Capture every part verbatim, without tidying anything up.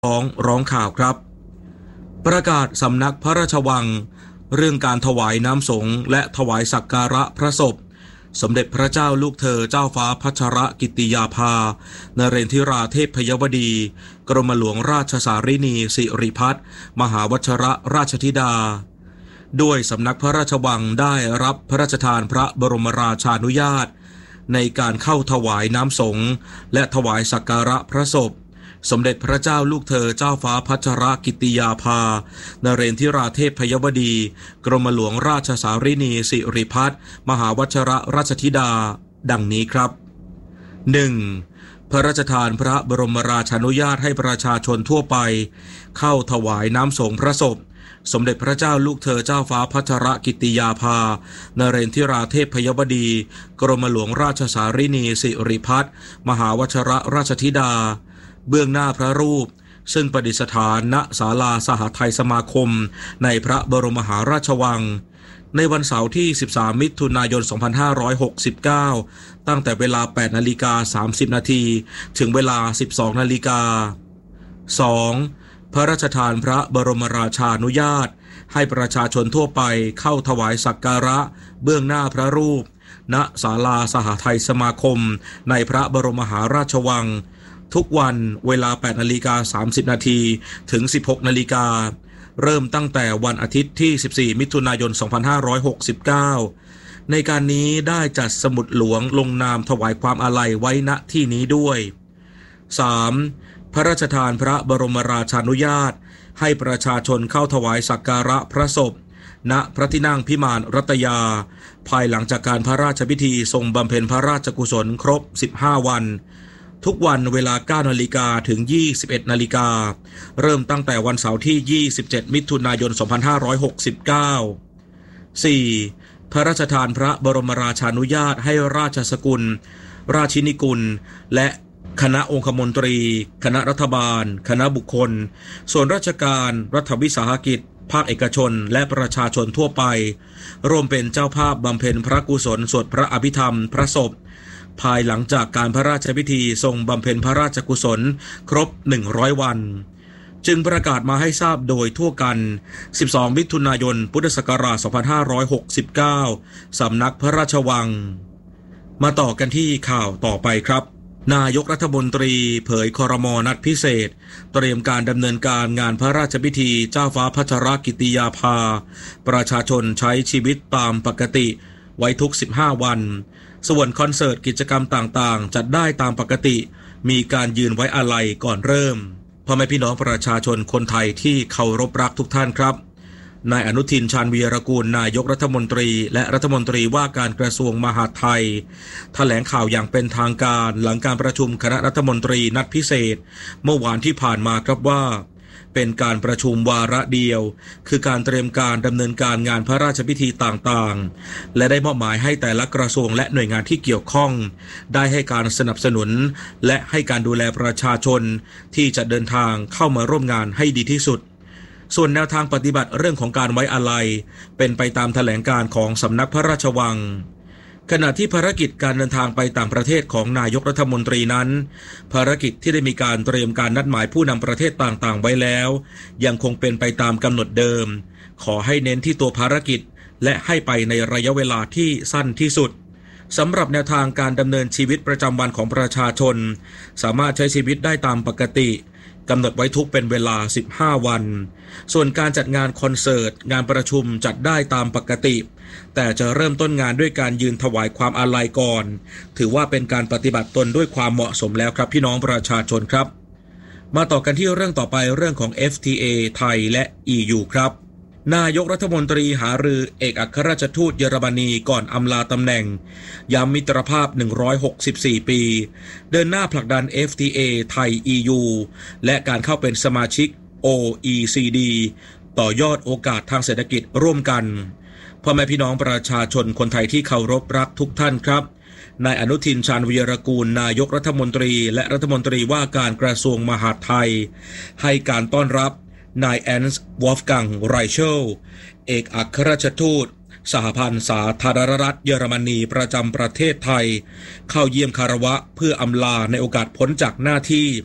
ร้องร้องข่าวครับประกาศสำนักพระราชวังเรื่องการถวายน้ำสงฆ์และถวายสักการะพระศพสมเด็จพระเจ้าลูกเธอเจ้าฟ้าพัชรกิติยาภานเรนทิราเทพยวดีกรมหลวงราชสารินีสิริพัฒน์มหาวชรราชธิดาด้วยสำนักพระราชวังได้รับพระราชทานพระบรมราชานุญาตในการเข้าถวายน้ำสงฆ์และถวายสักการะพระศพสมเด็จพระเจ้าลูกเธอเจ้าฟ้าพัชรกิติยาภานเรนทิราเทพยวดีกรมหลวงราชสารินีสิริพัฒน์มหาวชรราชธิดาดังนี้ครับ หนึ่ง. พระราชทานพระบรมราชานุญาตให้ประชาชนทั่วไปเข้าถวายน้ำสงฆ์พระศพสมเด็จพระเจ้าลูกเธอเจ้าฟ้าพัชรกิติยาภานเรนทิราเทพยวดีกรมหลวงราชสารินีสิริพัฒน์มหาวชรราชธิดาเบื้องหน้าพระรูปซึ่งประดิษฐานณศาลาสหทัยสมาคมในพระบรมมหาราชวังในวันเสาร์ที่สิบสามมิถุนายนสองพันห้าร้อยหกสิบเก้าตั้งแต่เวลา แปดนาฬิกาสามสิบนาทีถึงเวลา สิบสองนาฬิกา สอง. พระราชทานพระบรมราชานุญาตให้ประชาชนทั่วไปเข้าถวายสักการะเบื้องหน้าพระรูปณศาลาสหทัยสมาคมในพระบรมมหาราชวังทุกวันเวลา แปดนาฬิกาสามสิบนาทีถึง สิบหกนาฬิกาเริ่มตั้งแต่วันอาทิตย์ที่สิบสี่มิถุนายนสองพันห้าร้อยหกสิบเก้าในการนี้ได้จัดสมุดหลวงลงนามถวายความอาลัยไว้ณที่นี้ด้วย สาม. พระราชทานพระบรมราชานุญาตให้ประชาชนเข้าถวายสักการะพระศพณพระที่นั่งพิมานรัตยาภายหลังจากการพระราชพิธีทรงบำเพ็ญพระราชกุศลครบสิบห้าวันทุกวันเวลา เก้านาฬิกาถึง ยี่สิบเอ็ดนาฬิกาเริ่มตั้งแต่วันเสาร์ที่ยี่สิบเจ็ดมิถุนายนสองพันห้าร้อยหกสิบเก้า สี่. พระราชทานพระบรมราชานุญาตให้ราชสกุลราชินีกุลและคณะองคมนตรีคณะรัฐบาลคณะบุคคลส่วนราชการรัฐวิสาหกิจภาคเอกชนและประชาชนทั่วไปร่วมเป็นเจ้าภาพบำเพ็ญพระกุศลสวดพระอภิธรรมพระศพภายหลังจากการพระราชพิธีทรงบำเพ็ญพระราชกุศลครบหนึ่งร้อยวันจึงประกาศมาให้ทราบโดยทั่วกันสิบสองมิถุนายนพุทธศักราชสองพันห้าร้อยหกสิบเก้าสำนักพระราชวังมาต่อกันที่ข่าวต่อไปครับนายกรัฐมนตรีเผยครม.นัดพิเศษเตรียมการดำเนินการงานพระราชพิธีเจ้าฟ้าพัชรกิติยาภาประชาชนใช้ชีวิตตามปกติไว้ทุกสิบห้าวันส่วนคอนเสิร์ตกิจกรรมต่างๆจัดได้ตามปกติมีการยืนไว้อาลัยก่อนเริ่มพ่อแม่พี่น้องประชาชนคนไทยที่เคารพรักทุกท่านครับนายอนุทินชาญวีรกูลนายกรัฐมนตรีและรัฐมนตรีว่าการกระทรวงมหาดไทยแถลงข่าวอย่างเป็นทางการหลังการประชุมคณะรัฐมนตรีนัดพิเศษเมื่อวานที่ผ่านมาครับว่าเป็นการประชุมวาระเดียวคือการเตรียมการดำเนินการงานพระราชพิธีต่างๆและได้มอบหมายให้แต่ละกระทรวงและหน่วยงานที่เกี่ยวข้องได้ให้การสนับสนุนและให้การดูแลประชาชนที่จะเดินทางเข้ามาร่วมงานให้ดีที่สุดส่วนแนวทางปฏิบัติเรื่องของการไว้อาลัยเป็นไปตามแถลงการของสำนักพระราชวังขณะที่ภารกิจการเดินทางไปต่างประเทศของนายกรัฐมนตรีนั้นภารกิจที่ได้มีการเตรียมการนัดหมายผู้นำประเทศต่างๆไว้แล้วยังคงเป็นไปตามกำหนดเดิมขอให้เน้นที่ตัวภารกิจและให้ไปในระยะเวลาที่สั้นที่สุดสำหรับแนวทางการดำเนินชีวิตประจำวันของประชาชนสามารถใช้ชีวิตได้ตามปกติกำหนดไว้ทุกเป็นเวลาสิบห้าวันส่วนการจัดงานคอนเสิร์ตงานประชุมจัดได้ตามปกติแต่จะเริ่มต้นงานด้วยการยืนถวายความอาลัยก่อนถือว่าเป็นการปฏิบัติตนด้วยความเหมาะสมแล้วครับพี่น้องประชาชนครับมาต่อกันที่เรื่องต่อไปเรื่องของ เอฟ ที เอ ไทยและ อี ยู ครับนายกรัฐมนตรีหารือเอกอัครราชทูตเยอรมนีก่อนอำลาตำแหน่งย้ำมิตรภาพหนึ่งร้อยหกสิบสี่ปีเดินหน้าผลักดัน เอฟ ที เอ ไทย อี ยู และการเข้าเป็นสมาชิก โอ อี ซี ดี ต่อยอดโอกาสทางเศรษฐกิจร่วมกันพ่อแม่พี่น้องประชาชนคนไทยที่เคารพรักทุกท่านครับนายอนุทินชาญวีรกูลนายกรัฐมนตรีและรัฐมนตรีว่าการกระทรวงมหาดไทยให้การต้อนรับนายแอนส์วอล์ฟกังไรเชลเอกอัครราชทูตสหพันธ์สาธารณรัฐเยอรมนีประจำประเทศไทยเข้าเยี่ยมคารวะเพื่ออำลาในโอกาสพ้นจากหน้าที่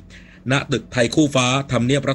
ณตึกไทยคู่ฟ้าทำเนียบรั